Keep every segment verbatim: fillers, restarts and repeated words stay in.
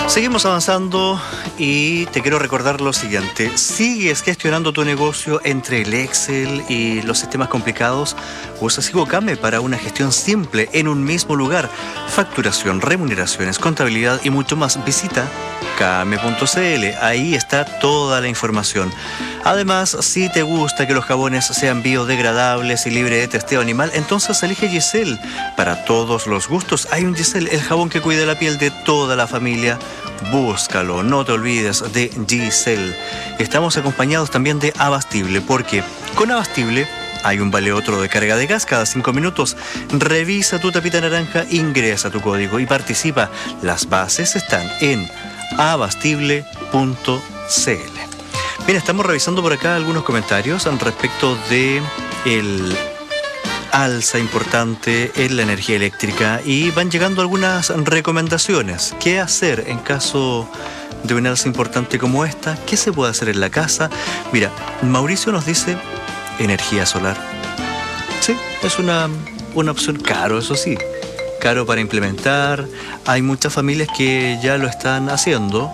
Seguimos avanzando y te quiero recordar lo siguiente. ¿Sigues gestionando tu negocio entre el Excel y los sistemas complicados? Usa Sigocame para una gestión simple en un mismo lugar. Facturación, remuneraciones, contabilidad y mucho más. Visita kame punto cl. Ahí está toda la información. Además, si te gusta que los jabones sean biodegradables y libre de testeo animal, entonces elige Giselle. Para todos los gustos hay un Giselle, el jabón que cuida la piel de toda la familia. Búscalo, no te olvides de Giselle. Estamos acompañados también de Abastible, porque con Abastible hay un vale otro de carga de gas cada cinco minutos. Revisa tu tapita naranja, ingresa tu código y participa. Las bases están en abastible punto cl. Bien, estamos revisando por acá algunos comentarios al respecto de el alza importante en la energía eléctrica y van llegando algunas recomendaciones. ¿Qué hacer en caso de una alza importante como esta? ¿Qué se puede hacer en la casa? Mira, Mauricio nos dice energía solar. Sí, es una, una opción caro, eso sí. Caro para implementar. Hay muchas familias que ya lo están haciendo.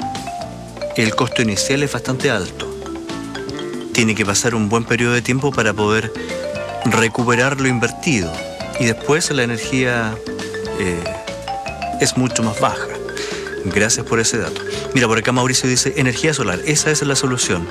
El costo inicial es bastante alto. Tiene que pasar un buen periodo de tiempo para poder recuperar lo invertido. Y después la energía eh, es mucho más baja. Gracias por ese dato. Mira, por acá Mauricio dice, energía solar, esa es la solución.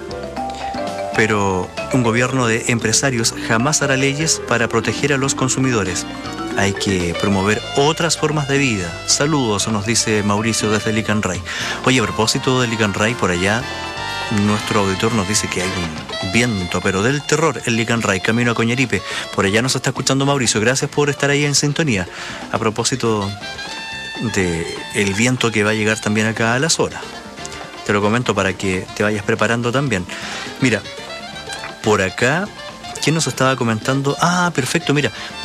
Pero un gobierno de empresarios jamás hará leyes para proteger a los consumidores. Hay que promover otras formas de vida. Saludos, nos dice Mauricio desde Licanray. Oye, a propósito de Licanray, por allá, nuestro auditor nos dice que hay un viento, pero del terror en Licanray, camino a Coñaripe. Por allá nos está escuchando Mauricio. Gracias por estar ahí en sintonía. A propósito del viento que va a llegar también acá a la zona. Te lo comento para que te vayas preparando también. Mira, por acá, ¿quién nos estaba comentando? Ah, perfecto, mira.